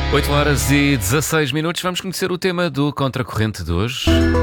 8h16. Vamos conhecer o tema do Contracorrente de hoje.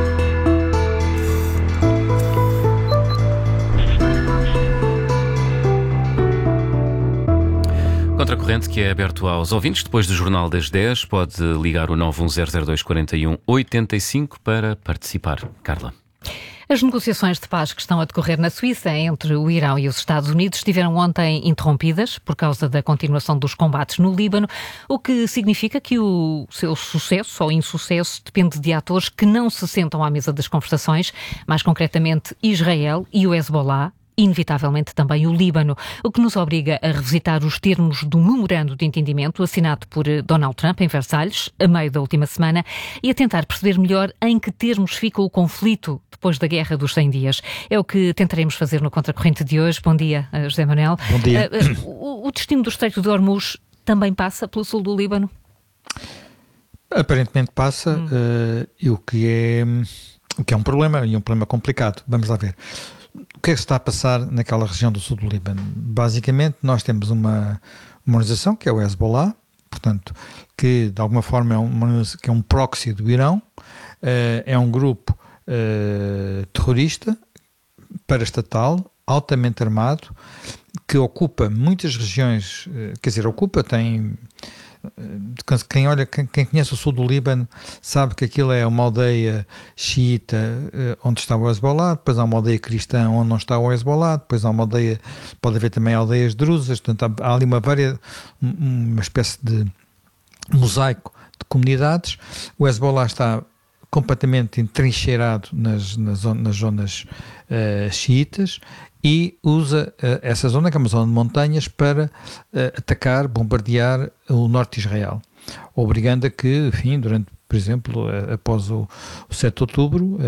Contracorrente que é aberto aos ouvintes. Depois do Jornal das 10, pode ligar o 910024185 para participar. Carla. As negociações de paz que estão a decorrer na Suíça entre o Irão e os Estados Unidos estiveram ontem interrompidas por causa da continuação dos combates no Líbano, o que significa que o seu sucesso ou insucesso depende de atores que não se sentam à mesa das conversações, mais concretamente Israel e o Hezbollah, inevitavelmente também o Líbano, o que nos obriga a revisitar os termos do memorando de entendimento assinado por Donald Trump em Versalhes, a meio da última semana, e a tentar perceber melhor em que termos fica o conflito depois da Guerra dos 100 Dias. É o que tentaremos fazer no Contracorrente de hoje. Bom dia, José Manuel. Bom dia. O destino do Estreito de Hormuz também passa pelo sul do Líbano? Aparentemente passa, e o que é um problema, e um problema complicado. Vamos lá ver. O que é que se está a passar naquela região do sul do Líbano? Basicamente, nós temos uma organização, que é o Hezbollah, portanto, que de alguma forma que é um proxy do Irão, é um grupo terrorista, paraestatal, altamente armado, que ocupa muitas regiões, quem conhece o sul do Líbano sabe que aquilo é uma aldeia xiita onde está o Hezbollah, depois há uma aldeia cristã onde não está o Hezbollah, depois há uma aldeia, pode haver também aldeias druzas, portanto há ali uma espécie de mosaico de comunidades. O Hezbollah está completamente entrincheirado nas zonas xiitas e usa essa zona, que é uma zona de montanhas, para atacar, bombardear o norte de Israel, obrigando a que, enfim, por exemplo, após o 7 de outubro,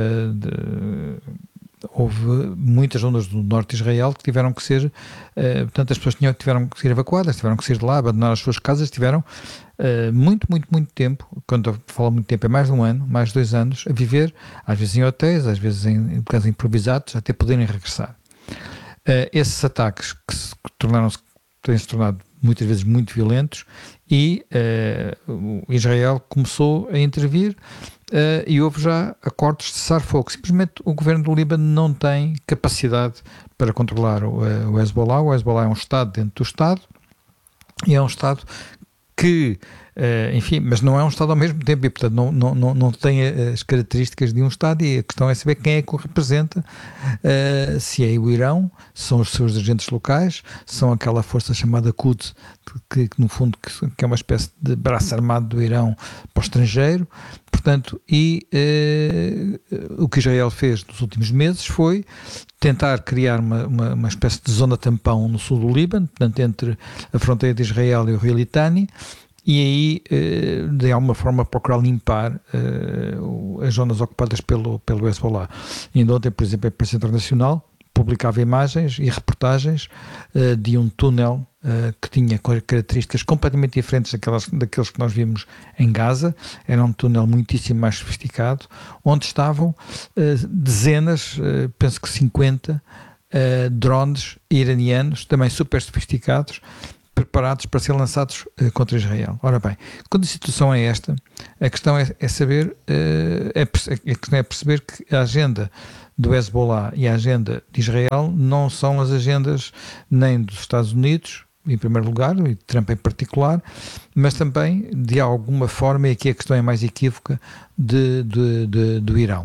houve muitas zonas do norte de Israel que tiveram que ser, portanto, as pessoas tiveram que ser evacuadas, tiveram que sair de lá, abandonar as suas casas, tiveram muito tempo, quando eu falo muito tempo, é mais de um ano, mais de 2 anos, a viver, às vezes em hotéis, às vezes em casos improvisados, até poderem regressar. Esses ataques têm-se tornado muitas vezes muito violentos e o Israel começou a intervir e houve já acordos de cessar-fogo. Simplesmente o governo do Líbano não tem capacidade para controlar o Hezbollah. O Hezbollah é um Estado dentro do Estado e é um Estado que, enfim, mas não é um Estado ao mesmo tempo e, portanto, não tem as características de um Estado, e a questão é saber quem é que o representa, se é o Irão, são os seus agentes locais, são aquela força chamada Quds, que no fundo que é uma espécie de braço armado do Irão para o estrangeiro, portanto, o que Israel fez nos últimos meses foi tentar criar uma espécie de zona tampão no sul do Líbano, portanto, entre a fronteira de Israel e o rio Litani, e aí, de alguma forma, procurar limpar as zonas ocupadas pelo Hezbollah. E ainda ontem, por exemplo, a imprensa internacional publicava imagens e reportagens de um túnel que tinha características completamente diferentes daqueles que nós vimos em Gaza. Era um túnel muitíssimo mais sofisticado, onde estavam dezenas, penso que 50 drones iranianos, também super sofisticados, preparados para ser lançados contra Israel. Ora bem, quando a situação é esta, a questão é saber, é perceber que a agenda do Hezbollah e a agenda de Israel não são as agendas nem dos Estados Unidos, em primeiro lugar, e de Trump em particular, mas também, de alguma forma, e aqui a questão é mais equívoca, do Irão.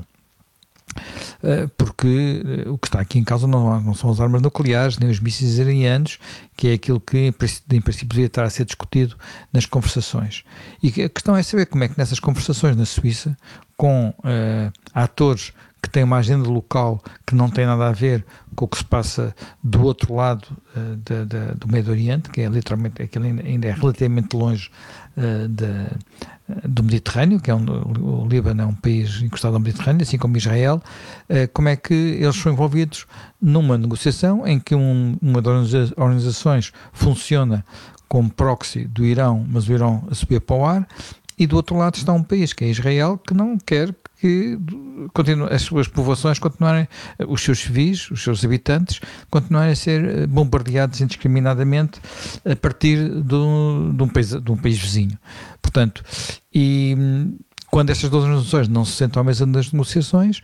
Porque o que está aqui em causa não são as armas nucleares nem os mísseis iranianos, que é aquilo que em princípio devia estar a ser discutido nas conversações. E a questão é saber como é que nessas conversações na Suíça, com atores que têm uma agenda local que não tem nada a ver com o que se passa do outro lado do Médio Oriente, que é literalmente, aquilo ainda é relativamente longe do Mediterrâneo, que o Líbano é um país encostado ao Mediterrâneo, assim como Israel. Como é que eles são envolvidos numa negociação em que uma das organizações funciona como proxy do Irão, mas o Irão a subir para o ar, e do outro lado está um país, que é Israel, que não quer que as suas povoações continuarem, os seus civis, os seus habitantes, continuarem a ser bombardeados indiscriminadamente a partir de um país vizinho. Portanto, e quando estas duas organizações não se sentam à mesa das negociações,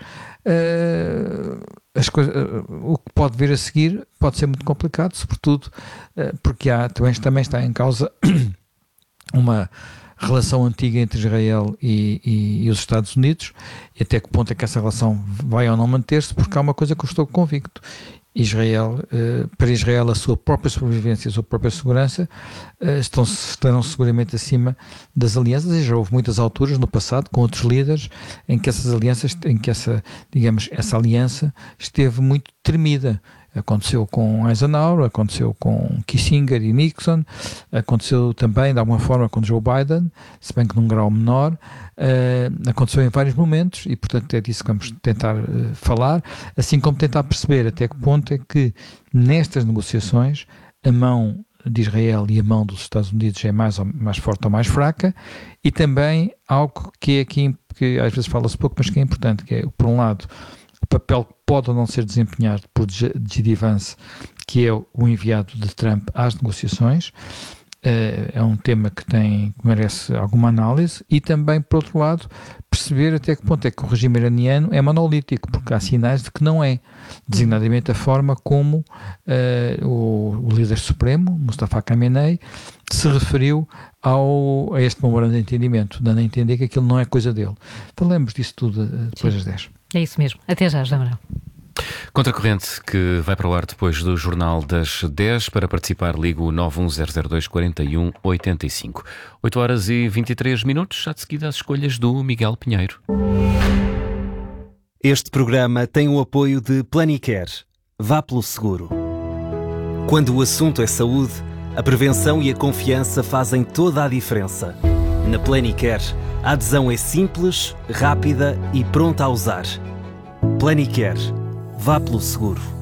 o que pode vir a seguir pode ser muito complicado, sobretudo porque também está em causa uma relação antiga entre Israel e os Estados Unidos, e até que ponto é que essa relação vai ou não manter-se, porque há uma coisa que eu estou convicto: para Israel, a sua própria sobrevivência, a sua própria segurança estarão seguramente acima das alianças, e já houve muitas alturas no passado com outros líderes em que essa aliança esteve muito tremida. Aconteceu com Eisenhower, aconteceu com Kissinger e Nixon, aconteceu também de alguma forma com Joe Biden, se bem que num grau menor. Aconteceu em vários momentos, e portanto é disso que vamos tentar falar, assim como tentar perceber até que ponto é que nestas negociações a mão de Israel e a mão dos Estados Unidos é mais forte ou mais fraca, e também algo que é aqui, que às vezes fala-se pouco, mas que é importante, que é, por um lado, o papel que pode ou não ser desempenhado por J.D. Vance, que é o enviado de Trump às negociações. É um tema que merece alguma análise, e também, por outro lado, perceber até que ponto é que o regime iraniano é monolítico, porque há sinais de que não é, designadamente a forma como o líder supremo, Mustafa Khamenei, se referiu a este memorando de entendimento, dando a entender que aquilo não é coisa dele. Falamos disso tudo depois das 10. É isso mesmo. Até já, José Manuel. Contracorrente, que vai para o ar depois do Jornal das 10. Para participar, ligo o 910024185. 8h23. Já de seguida as escolhas do Miguel Pinheiro. Este programa tem o apoio de Planicare. Vá pelo seguro. Quando o assunto é saúde, a prevenção e a confiança fazem toda a diferença. Na Planicare, a adesão é simples, rápida e pronta a usar. Planicare. Vá pelo seguro.